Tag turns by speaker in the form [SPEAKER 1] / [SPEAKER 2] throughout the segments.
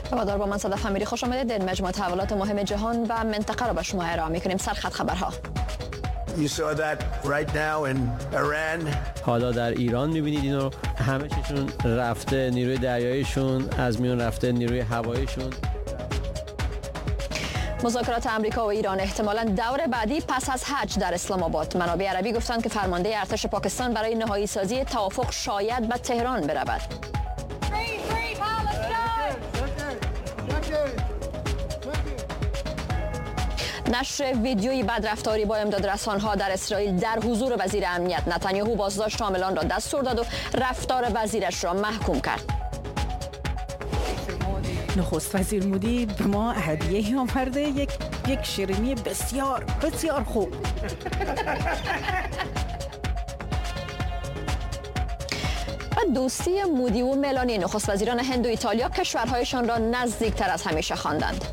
[SPEAKER 1] هوادار با من صدف امیری خوش آمدید. در مجموعه تحولات مهم جهان و منطقه را به شما ارائه می‌کنیم. سرخط خبرها.
[SPEAKER 2] حالا در ایران می‌بینید اینو، همه چیشون رفته، نیروی دریاییشون از میون رفته، نیروی هواییشون.
[SPEAKER 1] مذاکرات آمریکا و ایران احتمالاً دور بعدی پس از حج در اسلام آباد. منابع عربی گفتند که فرمانده ارتش پاکستان برای نهایی سازی توافق شاید به تهران برود. نشر ویدیویی بدرفتاری با امداد رسانه‌ها در اسرائیل در حضور وزیر امنیت نتانیاهو بازداشت عاملان را دستور داد و رفتار وزیرش را محکوم کرد.
[SPEAKER 3] نخست وزیر مودی به ما هدیه آورده، یک شیرینی بسیار بسیار خوب.
[SPEAKER 1] و دوستی مودی و ملانی، نخست وزیران هند و ایتالیا کشورهایشان را نزدیکتر از همیشه خواندند.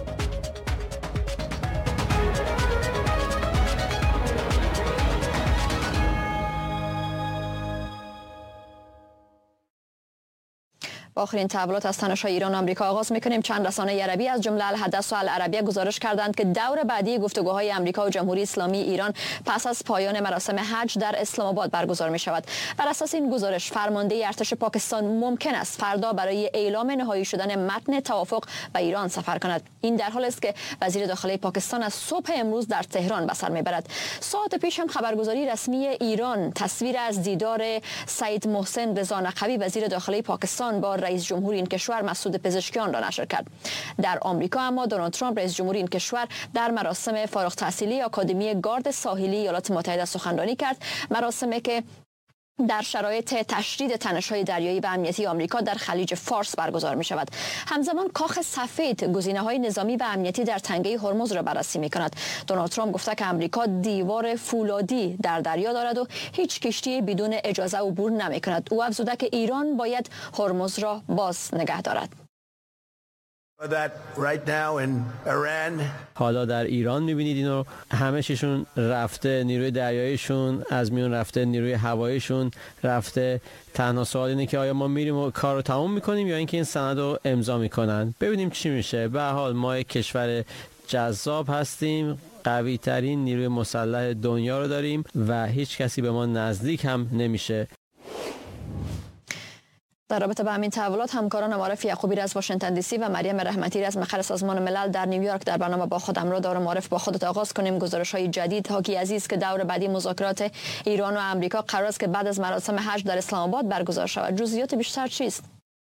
[SPEAKER 1] آخرین تحولات از تنش‌های ایران و آمریکا آغاز می‌کنیم. چند رسانه عربی از جمله الحدث و العربیه گزارش کردند که دور بعدی گفتگوهای آمریکا و جمهوری اسلامی ایران پس از پایان مراسم حج در اسلام آباد برگزار می‌شود. بر اساس این گزارش فرمانده ارتش پاکستان ممکن است فردا برای اعلام نهایی شدن متن توافق به ایران سفر کند. این در حالی است که وزیر داخلی پاکستان از صبح امروز در تهران به سر می‌برد. ساعت پیش هم خبرگزاری رسمی ایران تصویر از دیدار سید محسن رضا نقوی وزیر داخلی پاکستان با رئیس جمهور این کشور مسعود پزشکیان را نشر کرد. در آمریکا اما دونالد ترامپ رئیس جمهور این کشور در مراسم فارغ التحصیلی آکادمی گارد ساحلی ایالات متحده سخنرانی کرد. مراسمی که در شرایط تشدید تنش‌های دریایی و امنیتی آمریکا در خلیج فارس برگزار می شود. همزمان کاخ سفید گزینه‌های نظامی و امنیتی در تنگه هرمز را بررسی می کند. دونالد ترامپ گفته که آمریکا دیوار فولادی در دریا دارد و هیچ کشتی بدون اجازه عبور نمی کند. او افزوده که ایران باید هرمز را باز نگه دارد.
[SPEAKER 2] حالا در ایران می‌بینید اینو، همه چیشون رفته، نیروی دریاییشون از میون رفته، نیروی هواییشون رفته. تنها سوال اینه که آیا ما میریم و کار رو تمام می‌کنیم یا اینکه این سند رو امضا می‌کنن. ببینیم چی میشه. به هر حال ما یک کشور جذاب هستیم، قوی ترین نیروی مسلح دنیا رو داریم و هیچ کسی به ما نزدیک هم نمیشه.
[SPEAKER 1] در رابطه با همین تحولات همکاران معارف یعقوبی از واشنگتن دی سی و مریم رحمتی از مقر سازمان ملل در نیویورک در برنامه با خودم را دور معارف با خودت آغاز کنیم. گزارش‌های جدید حاکی عزیز که دور بعدی مذاکرات ایران و آمریکا قرار است که بعد از مراسم حج در اسلام آباد برگزار شود. جزئیات بیشتر چیست؟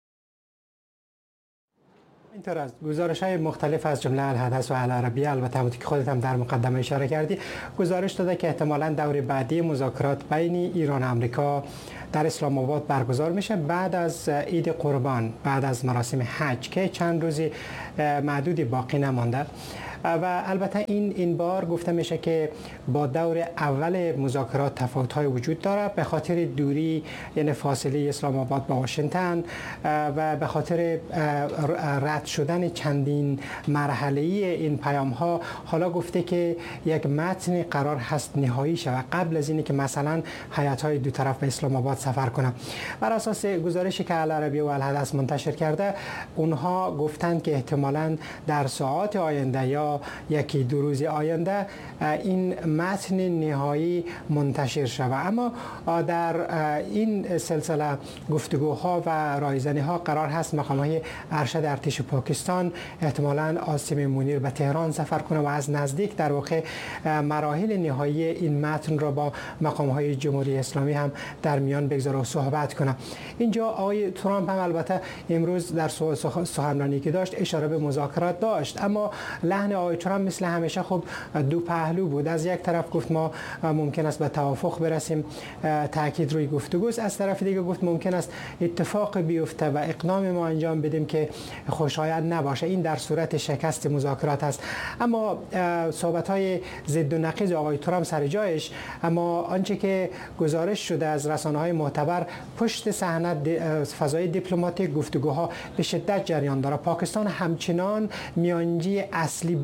[SPEAKER 4] اینطور است. گزارش‌های مختلف از جمله الحدث و العربیه، البته همونطور که خودت هم در مقدمه اشاره کردی، گزارش داده که احتمالاً دور بعدی مذاکرات بین ایران و آمریکا در اسلام آباد برگزار میشه بعد از عید قربان، بعد از مراسم حج که چند روزی معدودی باقی نمانده. و البته این بار گفته میشه که با دور اول مذاکرات تفاوت‌های وجود داره به خاطر دوری، یعنی فاصله اسلام آباد با واشنگتن و به خاطر رد شدن چندین مرحله‌ای این پیام‌ها. حالا گفته که یک متن قرار هست نهایی شود قبل از اینکه که مثلا هیئت‌های دو طرف به اسلام آباد سفر کنند. بر اساس گزارشی که العربیه و الحدث منتشر کرده، اونها گفتند که احتمالاً در ساعات آینده یا یکی دو روز آینده این متن نهایی منتشر شود. اما در این سلسله گفتگوها و رایزنی‌ها قرار هست مقام‌های ارشد ارتش پاکستان احتمالاً عاصم منیر به تهران سفر کنه و از نزدیک در واقع مراحل نهایی این متن را با مقام‌های جمهوری اسلامی هم در میان بگذاره و صحبت کنه. اینجا آقای ترامپ هم البته امروز در سخنرانی که داشت اشاره به مذاکرات داشت، اما لحن آقای ترامپ مثل همیشه خب دو پهلو بود. از یک طرف گفت ما ممکن است به توافق برسیم، تاکید روی گفتگوست، از طرف دیگه گفت ممکن است اتفاق بیفته و اقدام ما انجام بدیم که خوشایند نباشه، این در صورت شکست مذاکرات است. اما صحبت‌های ضد و نقیض آقای ترامپ سر جایش، اما آنچه که گزارش شده از رسانه‌های معتبر، پشت صحنه فضای دیپلماتیک گفتگوها به شدت جریان داره. پاکستان همچنان میانجی اصلی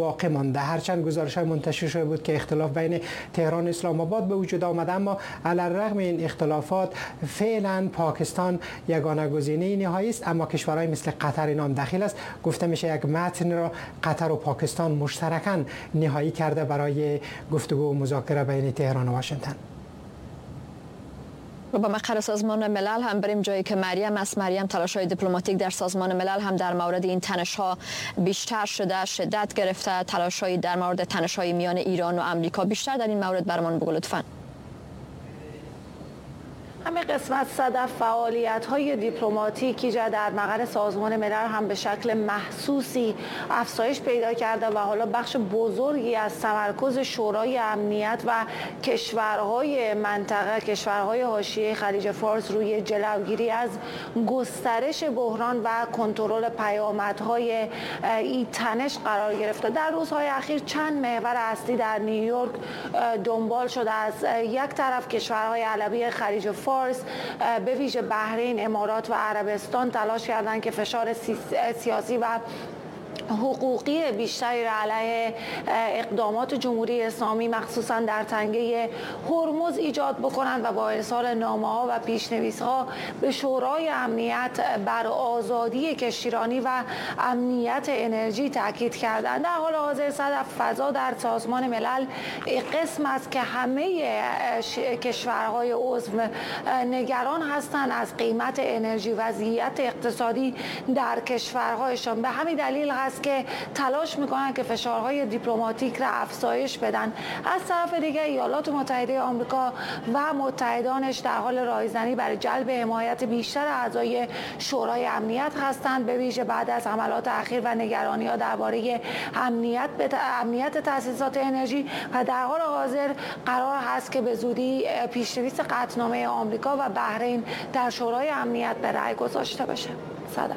[SPEAKER 4] باقی مانده. هرچند گزارش‌های منتشر شده بود که اختلاف بین تهران و اسلام آباد به وجود آمد، اما علی‌الرغم این اختلافات فعلا پاکستان یگانه گزینه نهایی است. اما کشورهای مثل قطر این هم داخل است. گفته میشه یک متن را قطر و پاکستان مشترکاً نهایی کرده برای گفتگو و مذاکره بین تهران و واشنگتن.
[SPEAKER 1] و با مقر سازمان ملل هم بریم جایی که مریم تلاش‌های دیپلماتیک در سازمان ملل هم در مورد این تنش‌ها بیشتر شده، شدت گرفته. تلاش‌های در مورد تنش‌های میان ایران و آمریکا بیشتر در این مورد برمان بگو لطفاً.
[SPEAKER 5] همه قسمت صدف فعالیت‌های دیپلماتیکی در مقر سازمان ملل هم به شکل محسوسی افزایش پیدا کرده و حالا بخش بزرگی از تمرکز شورای امنیت و کشورهای منطقه، کشورهای حاشیه خلیج فارس روی جلوگیری از گسترش بحران و کنترل پیامدهای این تنش قرار گرفته. در روزهای اخیر چند محور اصلی در نیویورک دنبال شده. از یک طرف کشورهای عربی خلیج فارس به ویژه بحرین، امارات و عربستان تلاش کردند که فشار سیاسی و حقوقی بیشتری را علیه اقدامات جمهوری اسلامی مخصوصا در تنگه هرمز ایجاد بکنند و با ارسال نامه‌ها و پیش‌نویس‌ها به شورای امنیت بر آزادی کشتیرانی و امنیت انرژی تاکید کردند. در حال حاضر صدف فضا در سازمان ملل قسم است که همه کشورهای عضو نگران هستند از قیمت انرژی، وضعیت اقتصادی در کشورهایشان. به همین دلیل هست که تلاش میکنن که فشارهای دیپلماتیک را افزایش بدن. از طرف دیگه ایالات متحده آمریکا و متحدانش در حال راهزنی برای جلب حمایت بیشتر اعضای شورای امنیت هستند، به ویژه بعد از حملات اخیر و نگرانی‌ها درباره امنیت تأسیسات انرژی. و در حال حاضر قرار هست که به زودی پیش‌نویس قطعنامه آمریکا و بحرین در شورای امنیت به رأی گذاشته بشه. صدف.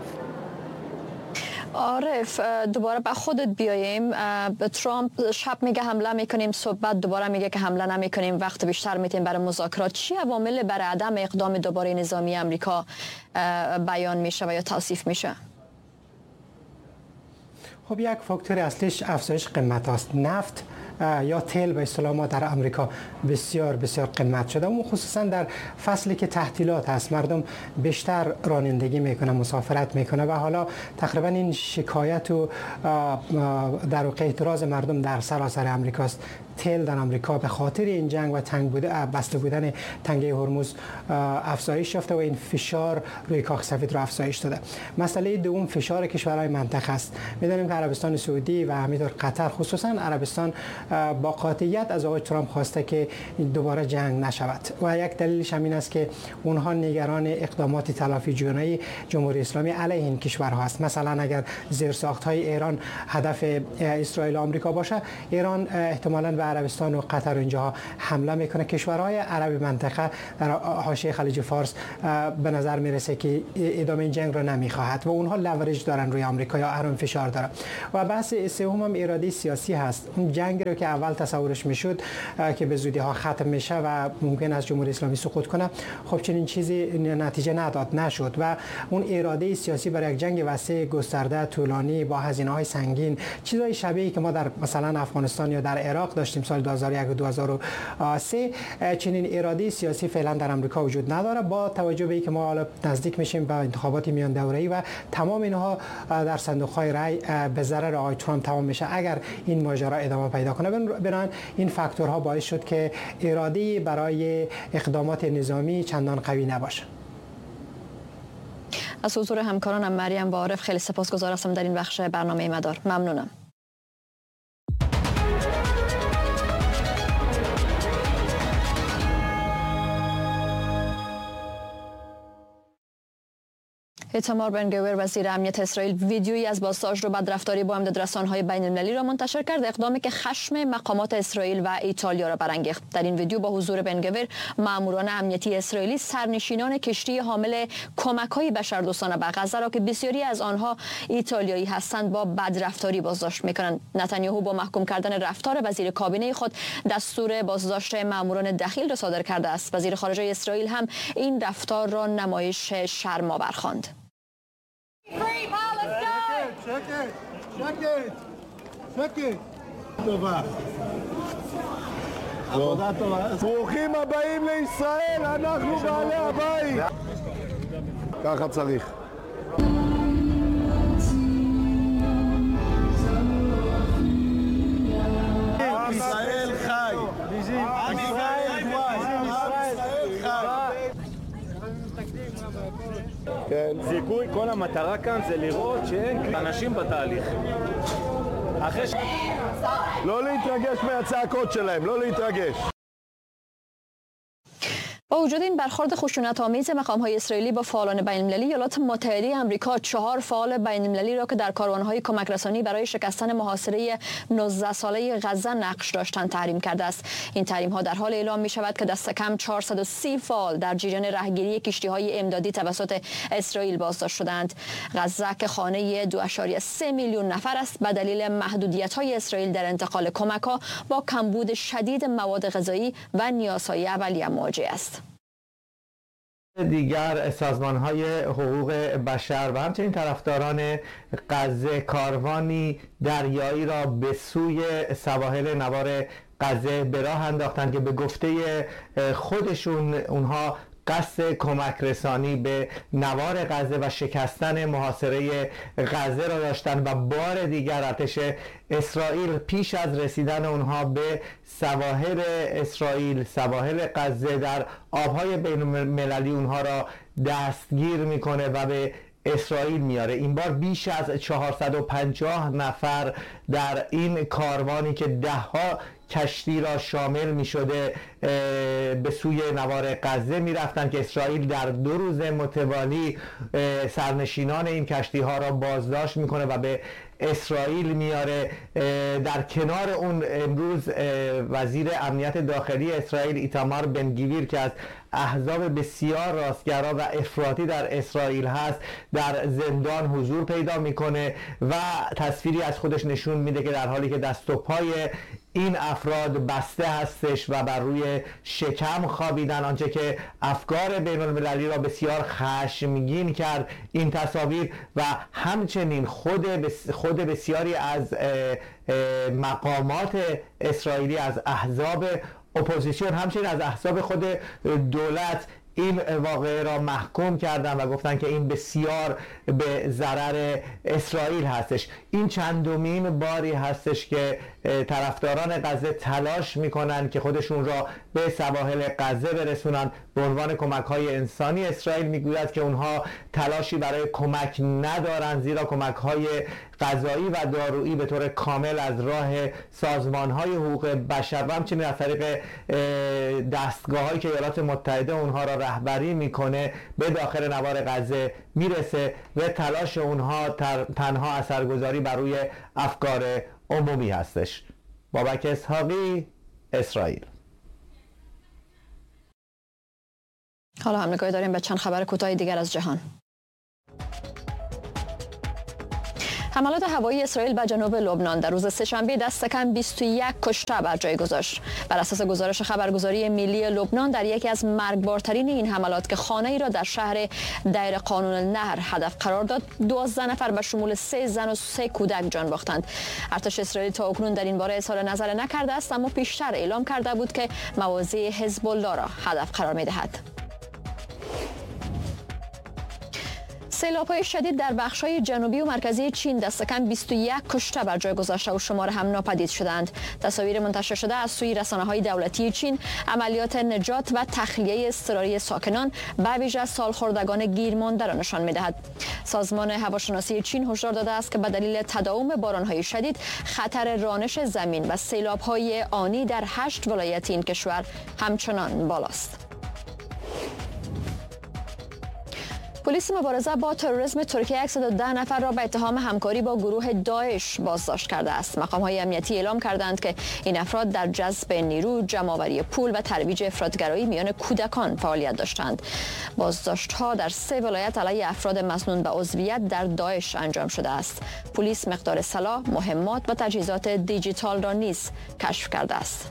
[SPEAKER 1] عارف، دوباره به خودت بیاییم. ترامپ شب میگه حمله میکنیم، صبح دوباره میگه که حمله نمیکنیم، وقت بیشتر میتیم برای مذاکرات. چی عوامل برای عدم اقدام دوباره نظامی آمریکا بیان میشه و یا توصیف میشه؟
[SPEAKER 4] خب یک فاکتور اصلیش افزایش قیمت است. نفت یا تیل به اصطلاح ما در آمریکا بسیار قیمت شده، اون خصوصا در فصلی که تعطیلات هست، مردم بیشتر رانندگی میکنه، مسافرت میکنه و حالا تقریبا این شکایت و در واقع اعتراض مردم در سراسر آمریکاست. تیل در آمریکا به خاطر این جنگ و بسته بودن تنگه هرمز افزایش یافته و این فشار روی کاخ سفید را افزایش داده. مسئله دوم فشار کشورهای منطقه است. می‌دانیم که عربستان سعودی و همینطور قطر، خصوصا عربستان با قاطعیت از آقای ترامپ خواسته که دوباره جنگ نشود و یک دلیلش همین است که اونها نگران اقدامات تلافی جویانه جمهوری اسلامی علیه این کشورها است. مثلا اگر زیرساخت‌های ایران هدف اسرائیل و آمریکا باشه، ایران احتمالاً به عربستان و قطر و اینجاها حمله میکنه. کشورهای عربی منطقه در حاشیه خلیج فارس به نظر میرسه که ادامه این جنگ را نمیخواهد و اونها لورج دارن روی آمریکا یا هرم فشار دارن. و بحث سوم هم اراده سیاسی هست. اون جنگ رو که اول تصورش میشد که به زودی ها ختم میشه و ممکن است جمهوری اسلامی سقوط کنه، خب چنین چیزی نتیجه نشد و اون اراده سیاسی برای یک جنگ وسیع، گسترده، طولانی با هزینه‌های سنگین، چیزای شبیه‌ای که ما در مثلا افغانستان یا در عراق داشتیم سال 2001 و 2003، چنین اراده سیاسی فعلا در آمریکا وجود نداره. با توجه به اینکه ما حالا نزدیک میشیم به انتخابات میان دوره‌ای و تمام اینها در صندوق‌های رای به ضرر آقای ترامپ تمام میشه اگر این ماجرا ادامه پیدا کنه. بنابراین این فاکتورها باعث شد که اراده برای اقدامات نظامی چندان قوی نباشه.
[SPEAKER 1] از حضور همکارانم مریم و عارف خیلی سپاسگزار هستم در این بخش برنامه مدار. ممنونم. ایتامار بن گویر وزیر امنیت اسرائیل ویدیویی از بازداشت و بدرفتاری با امدادرسان‌های بین‌المللی را منتشر کرد، اقدامی که خشم مقامات اسرائیل و ایتالیا را برانگیخت. در این ویدیو با حضور بن گویر، ماموران امنیتی اسرائیلی سرنشینان کشتی حامل کمک‌های بشردوستانه به غزه را که بسیاری از آنها ایتالیایی هستند با بدرفتاری بازداشت می‌کنند. نتانیاهو با محکوم کردن رفتار وزیر کابینه خود دستور بازداشت ماموران دخیل را صادر کرده است. وزیر خارجه اسرائیل هم این رفتار را نمایش شرم‌آور خواند.
[SPEAKER 6] Free Palestine! Check it. ברוכים הבאים לישראל, אנחנו בעלי הבית. ככה צריך. עם ישראל חי. עם ישראל חי.
[SPEAKER 7] זיכוי, כל המטרה כאן זה לראות שאין אנשים בתהליך.
[SPEAKER 6] לא להתרגש מהצעקות שלהם, לא להתרגש.
[SPEAKER 1] با وجود این برخورد خشونت‌آمیز مقام‌های اسرائیلی با فعالان بین‌المللی، ایالات متحده آمریکا 4 فعال بین‌المللی را که در کاروان‌های کمک‌رسانی برای شکستن محاصره 19 ساله غزه نقش داشتند تحریم کرده است. این تحریم‌ها در حال اعلام می‌شود که دست کم 430 فعال در جریان رهگیری کشتی‌های امدادی توسط اسرائیل بازداشت شدند. غزه که خانه 2.3 میلیون نفر است، به دلیل محدودیت‌های اسرائیل در انتقال کمک‌ها با کمبود شدید مواد غذایی و نیازهای اولیه مواجه است.
[SPEAKER 8] دیگر سازمان‌های حقوق بشر و همچنین طرفداران غزه کاروانی دریایی را به سوی سواحل نوار غزه به راه انداختند که به گفته خودشون اونها قصد کمک رسانی به نوار غزه و شکستن محاصره غزه را داشتند و بار دیگر ارتش اسرائیل پیش از رسیدن اونها به سواحل اسرائیل، سواحل غزه، در آبهای بین المللی اونها را دستگیر میکنه و به اسرائیل میاره. این بار بیش از 450 نفر در این کاروانی که 10 کشتی را شامل می شده به سوی نوار غزه می رفتند که اسرائیل در 2 روز متوالی سرنشینان این کشتی ها را بازداشت میکنه و به اسرائیل میاره. در کنار اون امروز وزیر امنیت داخلی اسرائیل ایتامار بن گویر که از احزاب بسیار راستگرا و افراطی در اسرائیل هست در زندان حضور پیدا میکنه و تصویری از خودش نشون میده که در حالی که دست و پای این افراد بسته هستش و بر روی شکم خوابیدن، آنچه که افکار بین المللی را بسیار خشمگین کرد این تصاویر و همچنین خود بسیاری از مقامات اسرائیلی، از احزاب اپوزیسیون، همچنین از احزاب خود دولت این واقعه را محکوم کردن و گفتن که این بسیار به ضرر اسرائیل هستش. این چندمین باری هستش که طرفداران غزه تلاش میکنن که خودشون را به سواحل غزه برسونن به عنوان کمک‌های انسانی. اسرائیل میگوید که اونها تلاشی برای کمک ندارن، زیرا کمک‌های غذایی و دارویی به طور کامل از راه سازمان‌های حقوق بشر و همچنین از طریق دستگاه‌هایی که ایالات متحده اونها را رهبری میکنه به داخل نوار غزه میرسه و تلاش اونها تنها اثرگذاری بر روی افکار عمومی هستش. بابک اسحاقی، اسرائیل.
[SPEAKER 1] حالا هم نگاهی داریم به چند خبر کوتاه دیگر از جهان. حملات هوایی اسرائیل به جنوب لبنان در روز سه‌شنبه دست کم 21 کشته بر جای گذاشت. بر اساس گزارش خبرگزاری ملی لبنان، در یکی از مرگبارترین این حملات که خانه‌ای را در شهر دیر قانون النهر هدف قرار داد، 12 نفر به شمول 3 زن و 3 کودک جان باختند. ارتش اسرائیل تا اکنون در این باره اظهار نظر نکرده است، اما پیشتر اعلام کرده بود که مواضع حزب الله را هدف قرار می‌دهد. سیلاب‌های شدید در بخش‌های جنوبی و مرکزی چین دست کم 21 کشته بر جای گذاشته و شمار هم ناپدید شدند. تصاویر منتشر شده از سوی رسانه‌های دولتی چین عملیات نجات و تخلیه اضطراری ساکنان به ویژه سالخوردگان گیرمانده را نشان می‌دهد. سازمان هواشناسی چین هشدار داده است که به دلیل تداوم باران‌های شدید خطر رانش زمین و سیلاب‌های آنی در 8 ولایت این کشور همچنان بالاست. پلیس مبارزه با تروریسم ترکیه 110 نفر را به اتهام همکاری با گروه داعش بازداشت کرده است. مقام‌های امنیتی اعلام کردند که این افراد در جذب نیرو، جمع‌آوری پول و ترویج افراط‌گرایی میان کودکان فعالیت داشتند. بازداشت‌ها در 3 ولایت علیه افراد مسنون به عضویت در داعش انجام شده است. پلیس مقدار سلاح، مهمات و تجهیزات دیجیتال را نیز کشف کرده است.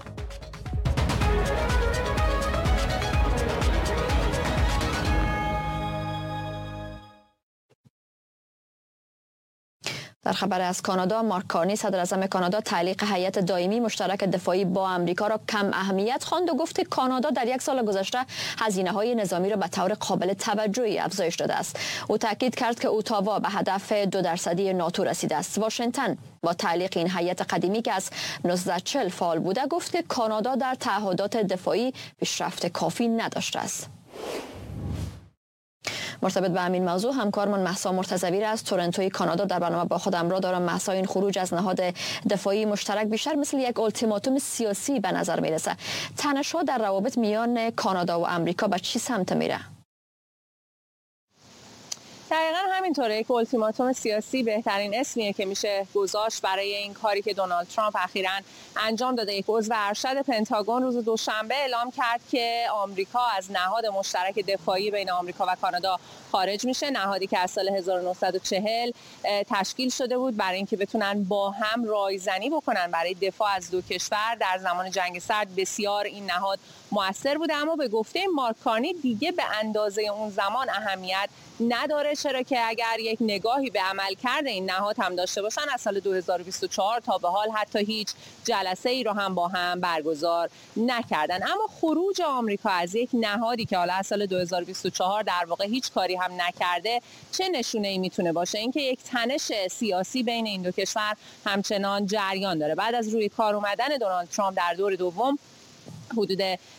[SPEAKER 1] در خبر از کانادا، مارک کارنی صدر اعظم کانادا تعلیق هیئت دائمی مشترک دفاعی با آمریکا را کم اهمیت خواند و گفت کانادا در یک سال گذشته هزینه‌های نظامی را به طور قابل توجهی افزایش داده است. او تاکید کرد که اتاوا به هدف 2% ناتو رسیده است. واشنگتن با تعلیق این هیئت قدیمی که از 1940 فعال بوده گفت که کانادا در تعهدات دفاعی پیشرفت کافی نداشته است. مرتبط به همین موضوع همکارمان مهسا مرتضوی از تورنتوی کانادا در برنامه با خودم را دارم. مهسا، این خروج از نهاد دفاعی مشترک بیشتر مثل یک التیماتوم سیاسی به نظر میرسه. تنش‌ها در روابط میان کانادا و آمریکا به چی سمت میره؟
[SPEAKER 9] دقیقاً همینطوره. یک التیماتوم سیاسی بهترین اسمیه که میشه گذاشت برای این کاری که دونالد ترامپ اخیراً انجام داده. یک عضو ارشد پنتاگون روز دوشنبه اعلام کرد که آمریکا از نهاد مشترک دفاعی بین آمریکا و کانادا خارج میشه. نهادی که از سال 1940 تشکیل شده بود برای اینکه بتونن با هم رایزنی بکنن برای دفاع از دو کشور. در زمان جنگ سرد بسیار این نهاد مؤثر بوده، اما به گفته مارک کارنی دیگه به اندازه اون زمان اهمیت نداره، چرا که اگر یک نگاهی به عملکرد این نهاد هم داشته باشن، از سال 2024 تا به حال حتی هیچ جلسه ای رو هم با هم برگزار نکردن. اما خروج آمریکا از یک نهادی که حالا از سال 2024 در واقع هیچ کاری هم نکرده چه نشونه ای میتونه باشه؟ اینکه یک تنش سیاسی بین این دو کشور همچنان جریان داره. بعد از روی کار اومدن دونالد ترامپ در دور دوم حدود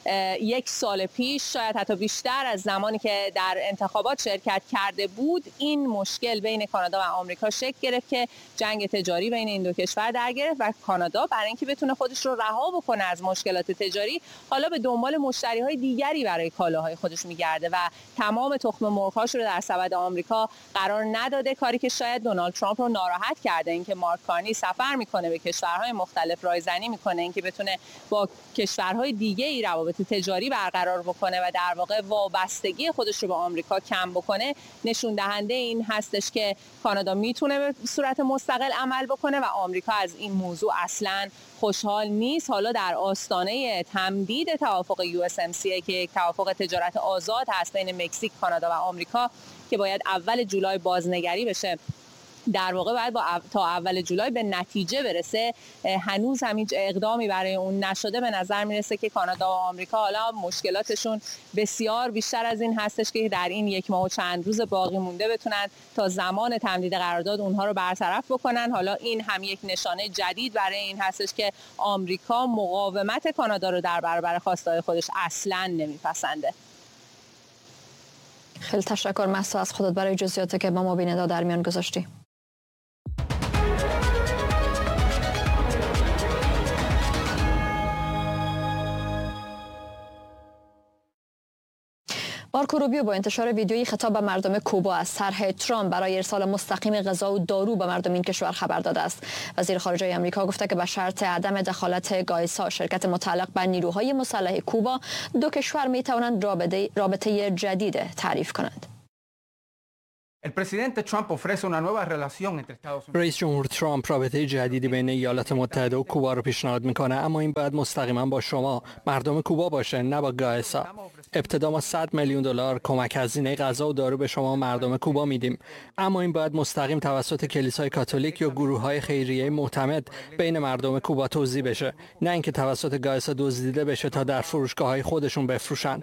[SPEAKER 9] یک سال پیش، شاید حتی بیشتر از زمانی که در انتخابات شرکت کرده بود، این مشکل بین کانادا و آمریکا شکل گرفت که جنگ تجاری بین این دو کشور در گرفت و کانادا برای اینکه بتونه خودش رو رها بکنه از مشکلات تجاری، حالا به دنبال مشتریهای دیگری برای کالاهای خودش میگرده و تمام تخم مرغ‌هاش رو در سبد آمریکا قرار نداده. کاری که شاید دونالد ترامپ رو ناراحت کرده، اینکه مارک کارنی سفر میکنه به کشورهای مختلف، رایزنی میکنه اینکه بتونه با کشورهای دیگه ای روابط تجاری برقرار بکنه و در واقع وابستگی خودش رو به آمریکا کم بکنه، نشون دهنده این هستش که کانادا میتونه به صورت مستقل عمل بکنه و آمریکا از این موضوع اصلاً خوشحال نیست. حالا در آستانه تمدید توافق USMCA که یک توافق تجارت آزاد هست بین مکزیک، کانادا و آمریکا که باید اول جولای بازنگری بشه، در واقع باید تا اول جولای به نتیجه برسه، هنوز هم هیچ اقدامی برای اون نشده. به نظر میرسه که کانادا و آمریکا حالا مشکلاتشون بسیار بیشتر از این هستش که در این یک ماه و چند روز باقی مونده بتونن تا زمان تمدید قرارداد اونها رو برطرف بکنن. حالا این هم یک نشانه جدید برای این هستش که آمریکا مقاومت کانادا رو در برابر خواسته‌های خودش اصلاً نمیپسنده.
[SPEAKER 1] خیلی تشکر مهسا از خودت برای جزئیاتی که با ما بیننده در میان گذاشتی. مارکو روبیو با انتشار ویدیویی خطاب به مردم کوبا از طرح ترامپ برای ارسال مستقیم غذا و دارو به مردم این کشور خبر داده است. وزیر خارجه آمریکا گفته که به شرط عدم دخالت گایسا، شرکت متعلق به نیروهای مسلح کوبا، دو کشور می توانند رابطه جدید تعریف کنند.
[SPEAKER 10] رئیس جمهور ترامپ رابطه جدیدی بین ایالات متحده و کوبا رو پیشنهاد میکنه، اما این باید مستقیما با شما مردم کوبا باشه، نه با گایسا. ابتدا ما 100 میلیون دلار کمک هزینه غذا و دارو به شما مردم کوبا میدیم، اما این باید مستقیم توسط کلیسای کاتولیک یا گروه‌های خیریه معتمد بین مردم کوبا توزیع بشه، نه اینکه توسط گایسا دزدیده بشه تا در فروشگاه‌های خودشون بفروشن.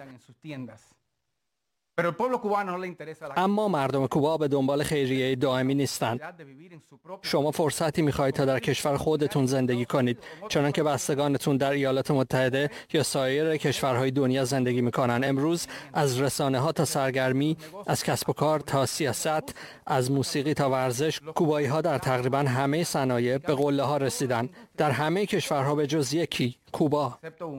[SPEAKER 10] اما مردم کوبا به دنبال خیریه دائمی نیستند. شما فرصتی می‌خواهید تا در کشور خودتون زندگی کنید، چنانکه بستگانتون در ایالات متحده یا سایر کشورهای دنیا زندگی می‌کنند. امروز از رسانه‌ها تا سرگرمی، از کسب و کار تا سیاست، از موسیقی تا ورزش، کوبایی‌ها در تقریباً همه صنایع به قله‌ها رسیدن. در همه کشورها به جز یکی، کوبا.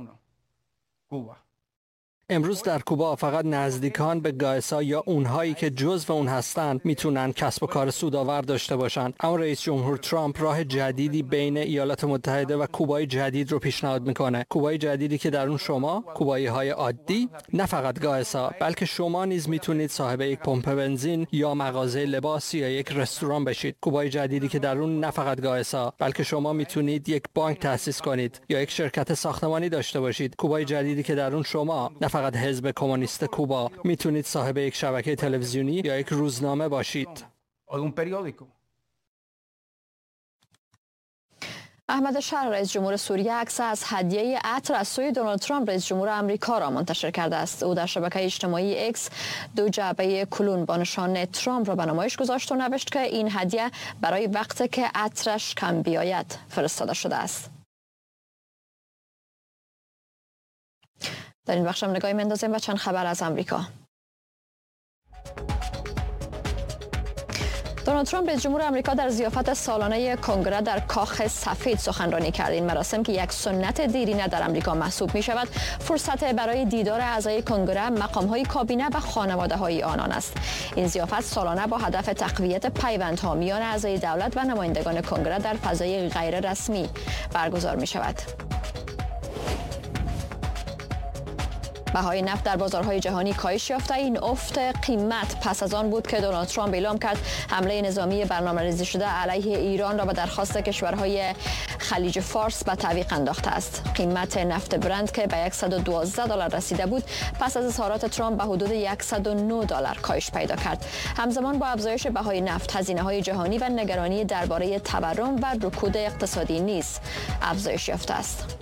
[SPEAKER 10] امروز در کوبا فقط نزدیکان به گایسا یا اونهایی که جزو اون هستند میتونن کسب و کار سودآور داشته باشن. اما رئیس جمهور ترامپ راه جدیدی بین ایالات متحده و کوبای جدید رو پیشنهاد میکنه. کوبای جدیدی که در اون شما، کوبایی‌های عادی، نه فقط گایسا، بلکه شما نیز میتونید صاحب یک پمپ بنزین یا مغازه لباس یا یک رستوران بشید. کوبای جدیدی که در اون نه فقط گایسا، بلکه شما میتونید یک بانک تأسیس کنید یا یک شرکت ساختمانی داشته باشید. کوبای جدیدی که در اون شما نه فقط حزب کمونیست کوبا، میتونید صاحب یک شبکه تلویزیونی یا یک روزنامه باشید.
[SPEAKER 1] احمد شهر رئیس جمهور سوریه عکس از هدیه عطر از سوی دونالد ترامپ رئیس جمهور آمریکا را منتشر کرده است. او در شبکه اجتماعی اکس دو جعبه کلون با نشان ترامپ را به نمایش گذاشت و نوشت که این هدیه برای وقتی که عطرش کم بیاید فرستاده شده است. در این بخش هم نگاهی می‌اندازیم و چند خبر از آمریکا. دونالد ترامپ رئیس جمهور آمریکا در ضیافت سالانه کنگره در کاخ سفید سخنرانی کرد. این مراسم که یک سنت دیرینه در آمریکا محسوب می شود، فرصت برای دیدار اعضای کنگره، مقام‌های کابینه و خانواده‌های آنان است. این ضیافت سالانه با هدف تقویت پیوندها میان اعضای دولت و نمایندگان کنگره در فضای غیر رسمی برگزار می شود. بهای نفت در بازارهای جهانی کاهش یافته. این افت قیمت پس از آن بود که دونالد ترامپ اعلام کرد حمله نظامی برنامه‌ریزی شده علیه ایران را به درخواست کشورهای خلیج فارس به تعویق انداخته است. قیمت نفت برند که به $112 رسیده بود پس از اظهارات ترامپ به حدود $109 کاهش پیدا کرد. همزمان با افزایش بهای نفت، هزینه‌های جهانی و نگرانی درباره تورم و رکود اقتصادی نیز افزایش یافته است.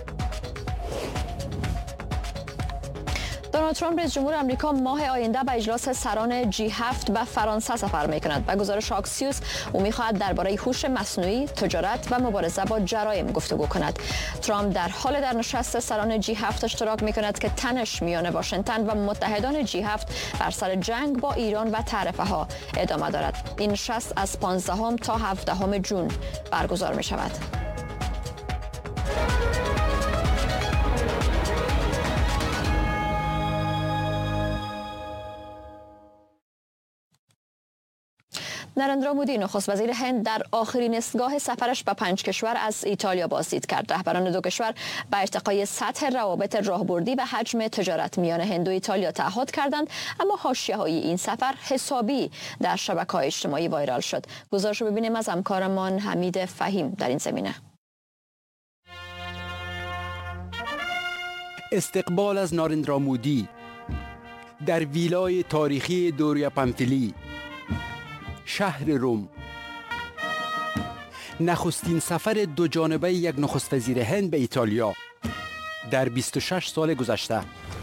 [SPEAKER 1] دونالد ترامپ رئیس جمهور آمریکا ماه آینده به اجلاس سران G7 به فرانسه سفر می‌کند. به گزارش آکسیوس او می‌خواهد درباره هوش مصنوعی، تجارت و مبارزه با جرایم گفتگو کند. ترامپ در حال در نشست سران G7 اشتراک می‌کند که تنش میان واشنگتن و متحدان G7 بر سر جنگ با ایران و تعرفه‌ها ادامه دارد. این نشست از 15 تا 17 جون برگزار می‌شود. نرندرا مودی نخست وزیر هند در آخرین ایستگاه سفرش به 5 کشور از ایتالیا بازدید کرد. رهبران دو کشور به ارتقای سطح روابط راهبردی و حجم تجارت میان هند و ایتالیا تعهد کردند، اما حاشیه‌های این سفر حسابی در شبکه‌های اجتماعی وایرال شد. گزارش رو ببینیم از همکارمان حمید فهیم در این زمینه.
[SPEAKER 11] استقبال از نارندرا مودی در ویلای تاریخی دوریا پامفیلی، شهر روم. نخستین سفر دو جانبه یک نخست وزیر هند به ایتالیا در 26 سال گذشته.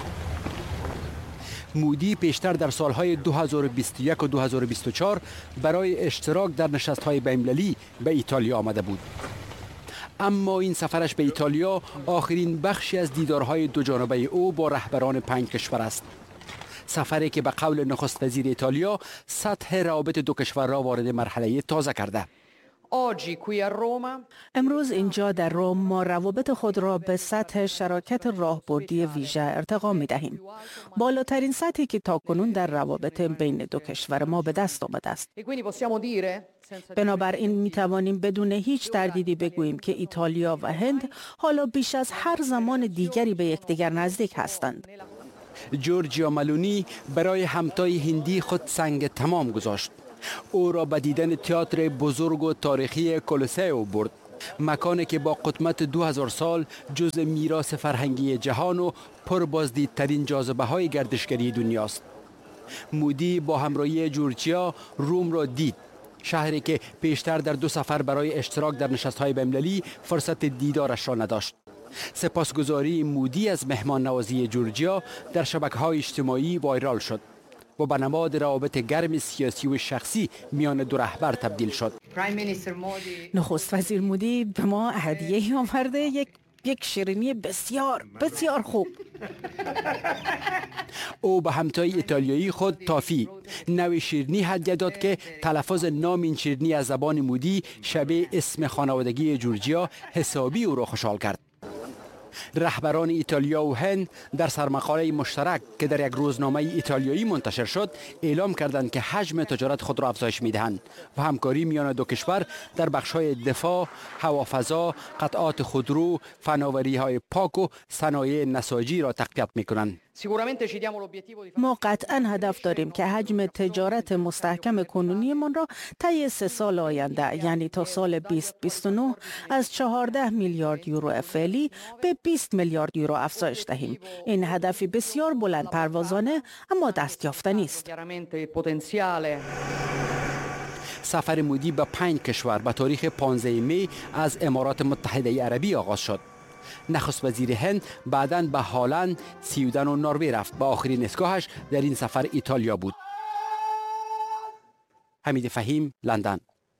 [SPEAKER 11] مودی پیشتر در سالهای 2021 و 2024 برای اشتراک در نشست‌های بین‌المللی به ایتالیا آمده بود. اما این سفرش به ایتالیا آخرین بخشی از دیدارهای دو جانبه او با رهبران 5 کشور است. سفری که به قول نخست وزیر ایتالیا سطح روابط دو کشور را وارد مرحله تازه کرده.
[SPEAKER 3] امروز اینجا در روم ما روابط خود را به سطح شراکت راهبردی ویژه ارتقا می دهیم. بالاترین سطحی که تاکنون در روابط بین دو کشور ما به دست آمده است. بنابراین می توانیم بدون هیچ تردیدی بگوییم که ایتالیا و هند حالا بیش از هر زمان دیگری به یکدیگر نزدیک هستند.
[SPEAKER 11] جورجیا ملونی برای همتای هندی خود سنگ تمام گذاشت. او را به دیدن تئاتر بزرگ و تاریخی کولوسئو برد، مکانی که با قدمت 2000 سال جزء میراث فرهنگی جهان و پربازدیدترین جاذبه‌های گردشگری دنیاست. مودی با همراهی جورجیا روم را دید، شهری که پیشتر در 2 سفر برای اشتراک در نشست‌های بین‌المللی فرصت دیدارش را نداشت. سپاسگزاری مودی از مهمان نوازی جورجیا در شبکه‌های اجتماعی وایرال شد و به نماد روابط گرم سیاسی و شخصی میان دو رهبر تبدیل شد.
[SPEAKER 3] نخست وزیر مودی به ما هدیه آورده، یک شیرینی بسیار بسیار خوب.
[SPEAKER 11] او به همتای ایتالیایی خود تافی نوع شیرینی هدیه داد که تلفظ نام این شیرینی از زبان مودی شبیه اسم خانوادگی جورجیا حسابی او را خوشحال کرد. رهبران ایتالیا و هند در سرمقاله مشترک که در یک روزنامه ایتالیایی منتشر شد اعلام کردند که حجم تجارت خود را افزایش می‌دهند و همکاری میان دو کشور در بخش‌های دفاع، هوافضا، قطعات خودرو، فناوری‌های پاک و صنایع نساجی را تقویت می‌کنند.
[SPEAKER 3] ما قطعا هدف داریم که حجم تجارت مستحکم کنونیمان را طی 3 سال آینده، یعنی تا سال 2029 از 14 میلیارد یورو فعلی به 20 میلیارد یورو افزایش دهیم. این هدفی بسیار بلند پروازانه اما دستیافتنی است.
[SPEAKER 11] سفر مودی به 5 کشور به تاریخ 15 می از امارات متحده عربی آغاز شد. نخست وزیر هند بعداً به هالند، سویدن و نروژ رفت. با آخرین ایستگاهش در این سفر ایتالیا بود. حمید فهیم، لندن.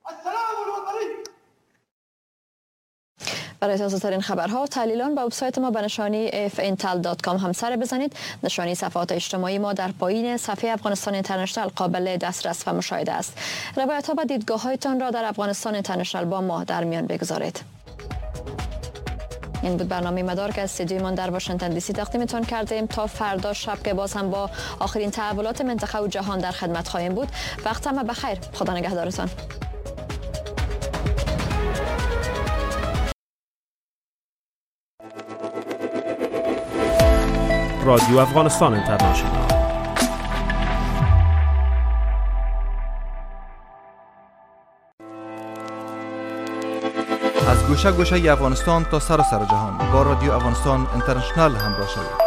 [SPEAKER 1] برای تازه‌ترین خبرها و تحلیلان به وبسایت ما به نشانی fintel.com هم سر بزنید. نشانی صفحات اجتماعی ما در پایین صفحه افغانستان اینترنشنال قابل دسترس و مشاهده است. روایت‌ها و دیدگاه‌هایتان را در افغانستان اینترنشنال با ما در میان بگذارید. این بود برنامه مدار که از استودیومان در واشنگتن دی سی تقدیمتان کردیم. تا فردا شب که باز هم با آخرین تحولات منطقه و جهان در خدمت خواهیم بود. وقت همه بخیر. خدا نگهدارتان.
[SPEAKER 12] رادیو افغانستان اینترنشنال.
[SPEAKER 13] از گوشه گوشه افغانستان تا سراسر جهان با رادیو افغانستان اینترنشنال همراه شوید.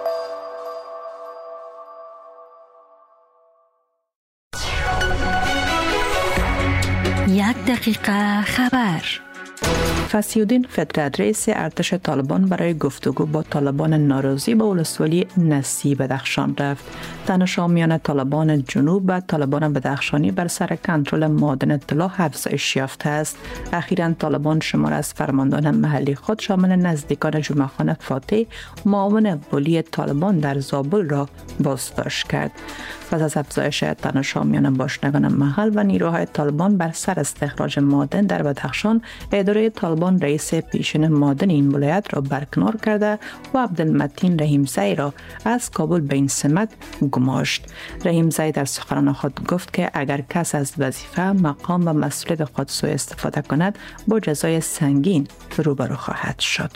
[SPEAKER 14] یک دقیقه خبر.
[SPEAKER 15] فصیح‌الدین فطرت رئیس ارتش طالبان برای گفتگو با طالبان ناراضی به ولسوالی نسی بدخشان رفت. تنش میان طالبان جنوب و طالبان بدخشانی بر سر کنترل معادن طلا افزایش یافته است. اخیراً طالبان شمار از فرماندهان محلی خود شامل نزدیکان جمعه‌خان فاتح معاون ولی طالبان در زابل را بازداشت کرد. پس از افزایش تنش میان باشندگان محل و نیروهای طالبان بر سر استخراج معادن در بدخشان، اداره طالبان رئیس پیشین معادن این ولایت را برکنار کرده و عبدالمتین رحیمزی را از کابل به این سمت گماشت. رحیمزی در سخنان خود گفت که اگر کس از وظیفه، مقام و مسئولیت خود سوء استفاده کند با جزای سنگین روبرو خواهد شد.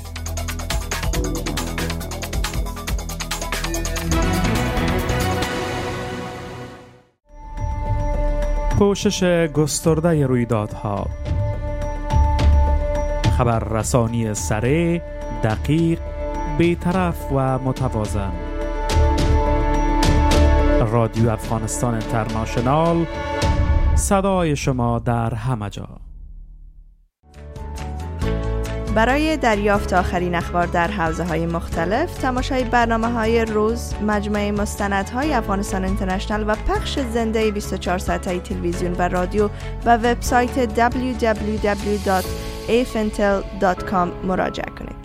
[SPEAKER 12] پوشش گسترده رویدادها، خبررسانی سریع، دقیق، بی‌طرف و متوازن. رادیو افغانستان اینترنشنال، صدای شما در همه جا.
[SPEAKER 16] برای دریافت آخرین اخبار در حوزه‌های مختلف، تماشای برنامه‌های روز، مجموعه مستندهای افغانستان اینترنشنال و پخش زنده 24 ساعته تلویزیون و رادیو و وبسایت www.fintel.com مراجعه کنید.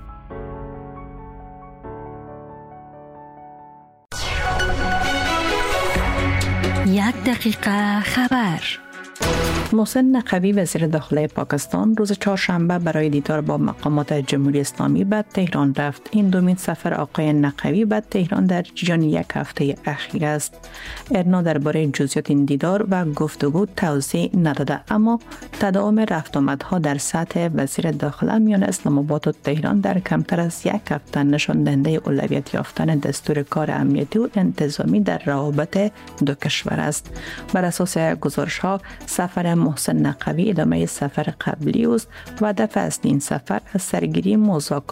[SPEAKER 14] یک دقیقه خبر.
[SPEAKER 15] محسن نقوی وزیر داخلی پاکستان روز چهارشنبه برای دیدار با مقامات جمهوری اسلامی به تهران رفت. این دومین سفر آقای نقوی به تهران در جریان یک هفته اخیر است. ارنا درباره جزئیات این دیدار و گفتگو توضیح نداده، اما تداوم رفت آمدها در سطح وزیر داخله میان اسلام آباد و تهران در کمتر از یک هفته نشان دهنده اولویت یافتن دستور کار امنیتی و انتظامی در روابط دو کشور است. بر اساس گزارش‌ها، سفر محسن نقوی ادامه سفر قبلی است و هدف اصلی این سفر از سرگیری مذاکرات